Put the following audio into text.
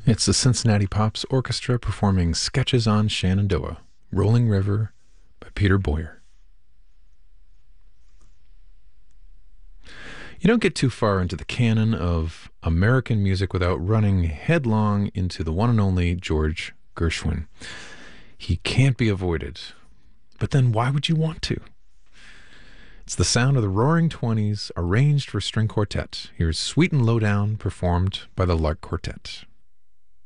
It's the Cincinnati Pops Orchestra performing Sketches on Shenandoah, Rolling River by Peter Boyer. You don't get too far into the canon of American music without running headlong into the one and only George Gershwin. He can't be avoided. But then why would you want to? It's the sound of the Roaring Twenties arranged for string quartet. Here's Sweet and Lowdown performed by the Lark Quartet.